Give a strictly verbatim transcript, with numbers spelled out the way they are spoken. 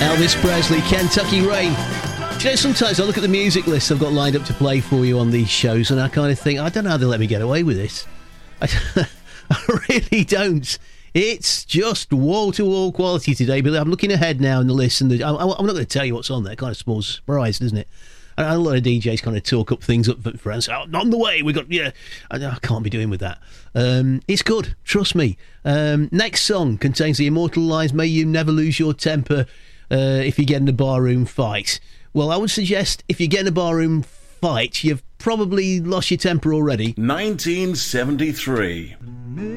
Elvis Presley, Kentucky Rain. Do you know, sometimes I look at the music list I've got lined up to play for you on these shows, and I kind of think, I don't know how they let me get away with this. I, I really don't. It's just wall-to-wall quality today, but I'm looking ahead now in the list, and the, I, I'm not going to tell you what's on there. Kind of small surprise, isn't it? And a lot of D Js kind of talk up things up for us. Oh, not on the way. We got yeah. I, I can't be doing with that. Um, it's good. Trust me. Um, next song contains the immortal lines: "May you never lose your temper uh, if you get in a barroom fight." Well, I would suggest if you get in a barroom fight, you've probably lost your temper already. nineteen seventy-three.